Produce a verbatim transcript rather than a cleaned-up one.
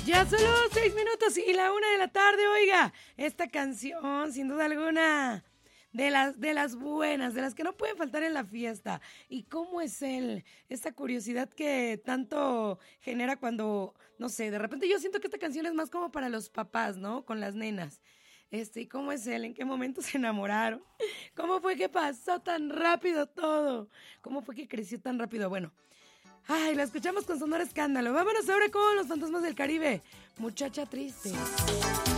Ya solo seis minutos y la una de la tarde, oiga, esta canción, sin duda alguna, de las, de las buenas, de las que no pueden faltar en la fiesta. ¿Y cómo es él? Esta curiosidad que tanto genera cuando, no sé, de repente yo siento que esta canción es más como para los papás, ¿no? Con las nenas. Este, ¿y cómo es él? ¿En qué momento se enamoraron? ¿Cómo fue que pasó tan rápido todo? ¿Cómo fue que creció tan rápido? Bueno, ay, la escuchamos con Sonora Escándalo. Vámonos ahora con Los Fantasmas del Caribe. Muchacha triste.